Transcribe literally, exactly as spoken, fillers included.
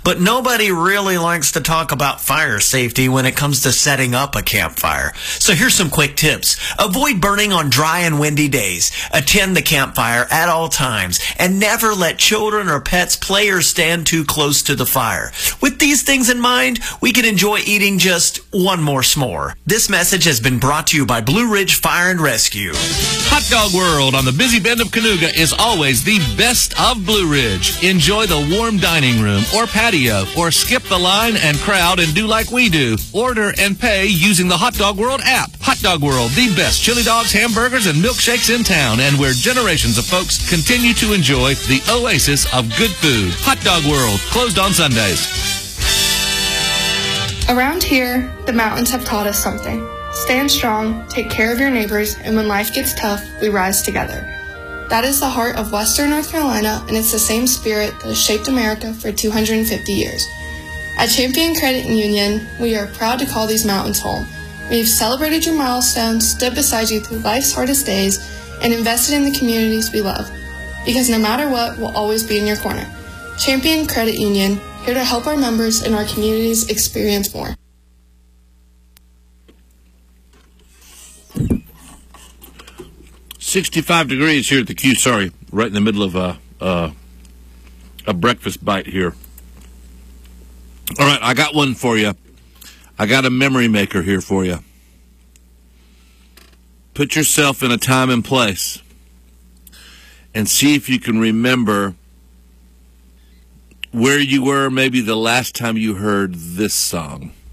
but nobody really likes to talk about fire safety when it comes to setting up a campfire. So here's some quick tips. Avoid burning on dry and windy days. Attend the campfire at all times, and never let children or pets play or stand too close to the fire. With these things in mind, we can enjoy eating just one more s'more. This message has been brought to you by Blue Ridge Fire and Rescue. Hot Dog World on the busy bend of Canoga is always the best of Blue Ridge. Enjoy the warm dining room or patio, or skip the line and crowd and do like we do. Order and pay using the Hot Dog World app. Hot Dog World, the best chili dogs, hamburgers, and milkshakes in town, and where generations of folks continue to enjoy the oasis of good food. Hot Dog World, closed on Sundays. Around here, the mountains have taught us something. Stand strong, take care of your neighbors, and when life gets tough, we rise together. That is the heart of Western North Carolina, and it's the same spirit that has shaped America for two hundred fifty years. At Champion Credit Union, we are proud to call these mountains home. We've celebrated your milestones, stood beside you through life's hardest days, and invested in the communities we love. Because no matter what, we'll always be in your corner. Champion Credit Union, here to help our members and our communities experience more. sixty-five degrees here at the Q. Sorry, right in the middle of a, uh, a breakfast bite here. All right, I got one for you. I got a memory maker here for you. Put yourself in a time and place and see if you can remember where you were maybe the last time you heard this song.